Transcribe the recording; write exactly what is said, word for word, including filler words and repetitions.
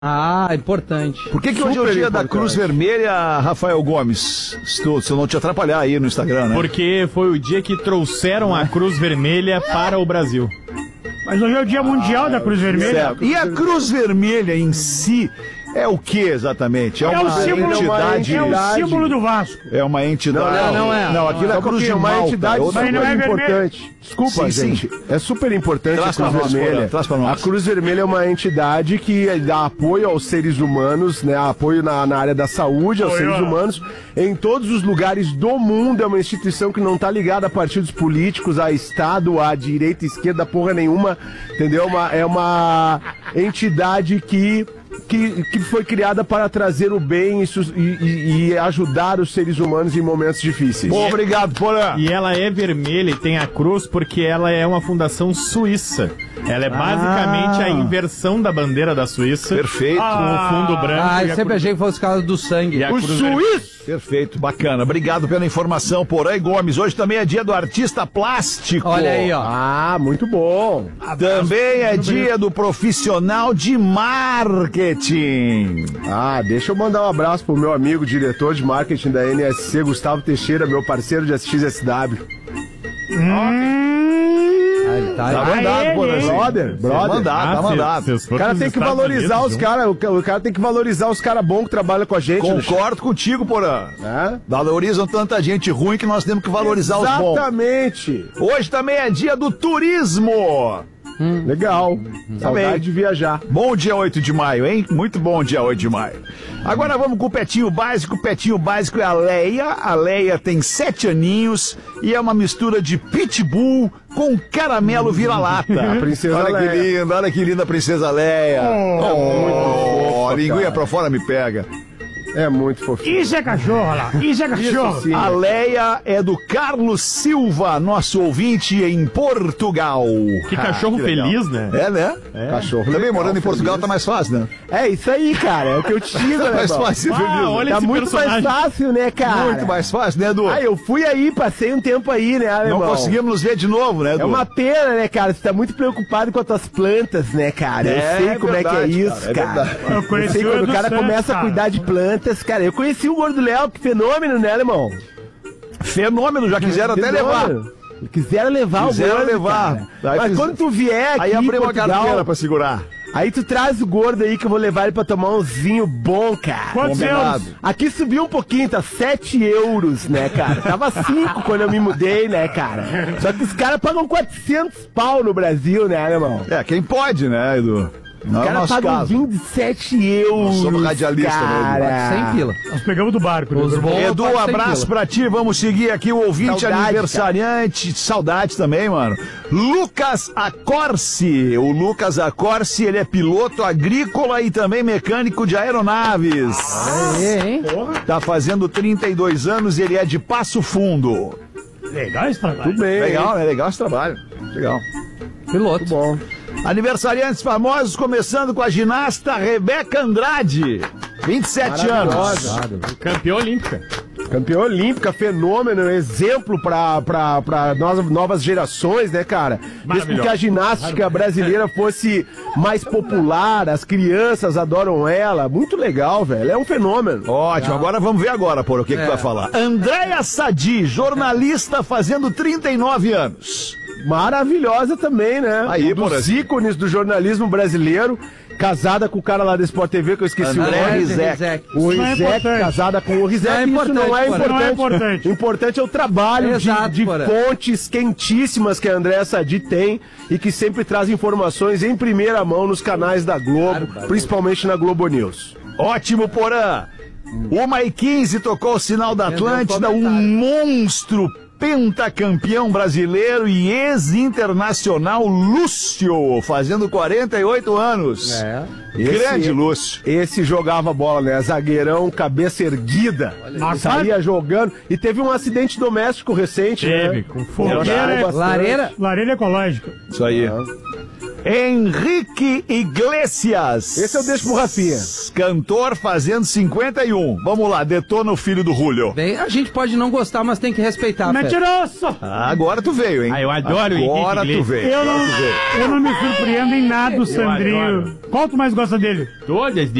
Ah, importante. Por que que hoje é o dia da Cruz Vermelha, Rafael Gomes? Se, tu, se eu não te atrapalhar aí no Instagram, né? Porque foi o dia que trouxeram a Cruz Vermelha para o Brasil. Mas hoje é o dia mundial ah, da Cruz Vermelha. Certo. E a Cruz Vermelha em si é o que exatamente? É uma, é o símbolo, entidade... É o símbolo do Vasco. É uma entidade... Não, não, não é. Não, aquilo é a Cruz de uma Malta. entidade super não é importante. Desculpa, sim, gente. Sim. É super importante Traz a Cruz nós, Vermelha. Traz pra nós. A Cruz Vermelha é uma entidade que dá apoio aos seres humanos, né? Apoio na, na área da saúde aos Oi, seres ó. humanos em todos os lugares do mundo. É uma instituição que não tá ligada a partidos políticos, a Estado, a direita, esquerda, porra nenhuma. Entendeu? Uma, é uma entidade que... Que, que foi criada para trazer o bem e, e, e ajudar os seres humanos em momentos difíceis. Bom, obrigado, Porã. E ela é vermelha e tem a cruz porque ela é uma fundação suíça. Ela é basicamente ah. a inversão da bandeira da Suíça. Perfeito. Com o fundo branco. Ah, eu sempre achei que fosse causa do sangue. O suíço! Perfeito, bacana. Obrigado pela informação, Porã e Gomes. Hoje também é dia do artista plástico. Olha aí, ó. Ah, muito bom. Também é dia do profissional de marketing. Ah, deixa eu mandar um abraço pro meu amigo, diretor de marketing da N S C, Gustavo Teixeira, meu parceiro de X S W. Hum. Tá, tá mandado, pô, brother, brother. Mandado, ah, tá mandado. O cara tem que valorizar Unidos, os caras, o cara tem que valorizar os caras bons que trabalham com a gente. Concordo no... contigo, Porã. É? Valorizam tanta gente ruim que nós temos que valorizar Exatamente. os bons. Exatamente. Hoje também é dia do turismo. Hum, legal. Hum, Saudade de viajar. Bom dia oito de maio, hein? Muito bom dia oito de maio. Agora vamos com o Petinho Básico. O Petinho Básico é a Leia. A Leia tem sete aninhos e é uma mistura de pitbull com caramelo vira-lata. Princesa olha Leia. que linda, olha que linda a Princesa Leia. Oh, oh, oh, linguinha pra fora me pega. É muito fofinho. Isso é cachorro lá, isso é cachorro. Isso, a Leia é do Carlos Silva, nosso ouvinte em Portugal. Que cachorro ah, que feliz, né? É, né? É. Cachorro Também legal, morando em Portugal feliz. Tá mais fácil, né? É isso aí, cara. É o que eu te digo, né, mais fácil, ah, olha Tá muito personagem. mais fácil, né, cara? Muito mais fácil, né, Edu? Ah, eu fui aí, passei um tempo aí, né, alemão? Não conseguimos nos ver de novo, né, Edu? É uma pena, né, cara? Você tá muito preocupado com as tuas plantas, né, cara? Eu é, sei como verdade, é que é isso, cara. cara. É eu, eu sei quando o cara Santos, começa cara. a cuidar de plantas, cara. Eu conheci o Gordo Léo, que fenômeno, né, alemão? Fenômeno, já quiseram até levar. Quiseram levar quiseram o Gordo, levar. Mas fiz... quando tu vier aqui aí abriu uma Portugal, carteira pra segurar. Aí tu traz o Gordo aí que eu vou levar ele pra tomar um vinho bom, cara. Quantos euros? Aqui subiu um pouquinho, tá sete euros, né, cara? Tava cinco quando eu me mudei, né, cara? Só que os caras pagam quatrocentos pau no Brasil, né, alemão? É, quem pode, né, Edu? Os caras pagam vinte e sete euros. Nós somos radialista, cara. né, Edu? cem pila. Nós pegamos do barco, né? Edu, um abraço pra ti. Vamos seguir aqui o ouvinte Saudade, aniversariante. Cara. Saudade também, mano. Lucas Acorce. O Lucas Acorce, ele é piloto agrícola e também mecânico de aeronaves. Aê, hein? Tá fazendo trinta e dois anos e ele é de Passo Fundo. Legal esse trabalho. Tudo bem. Legal, né? Legal esse trabalho. Legal. Piloto. Muito bom. Aniversariantes famosos, começando com a ginasta Rebeca Andrade, vinte e sete anos. Campeã olímpica. Campeã olímpica, fenômeno, exemplo para novas gerações, né, cara? Mesmo que a ginástica brasileira fosse mais popular, as crianças adoram ela. Muito legal, velho. É um fenômeno. Ótimo, agora vamos ver agora, por o que, é. que tu vai falar. Andréia Sadi, jornalista, fazendo trinta e nove anos. Maravilhosa também, né? Aí, um dos assim. ícones do jornalismo brasileiro, casada com o cara lá da Sport T V, que eu esqueci André o nome. Rizek. O Rizek, é casada com o Rizek, é isso não é importante. Não é importante. Importante é o trabalho é exato, de, de fontes quentíssimas que a Andréa Sadi tem e que sempre traz informações em primeira mão nos canais da Globo, claro, principalmente na Globo News. Ótimo, Porã! uma e quinze tocou o sinal da Atlântida, um monstro pentacampeão brasileiro e ex-internacional Lúcio, fazendo quarenta e oito anos. É. Grande esse, Lúcio. Esse jogava bola, né? Zagueirão, cabeça erguida. Saía jogando. E teve um acidente doméstico recente, teve, né? com fogueira. Lareira. Lareira ecológica. Isso aí. É. Henrique Iglesias. Esse eu deixo pro Rafinha. cantor fazendo cinquenta e um. Vamos lá, detona o filho do Julio. Bem, a gente pode não gostar, mas tem que respeitar, Feta. Mentiroso! Ah, agora tu veio, hein? Ah, eu adoro o Henrique Agora tu Iglesias. veio. Eu agora não, tu veio. eu não me surpreendo em nada, o Sandrinho. adoro. Qual tu mais gosta dele? Todas